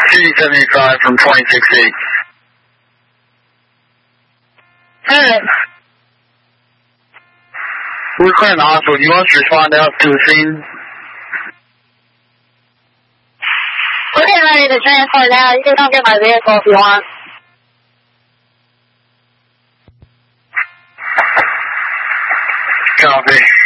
CD75 from 26-8. Alright. We're clearing the hospital. Do you want us to respond out to the scene? We're getting ready to transfer now. You can come get my vehicle if you want. Copy.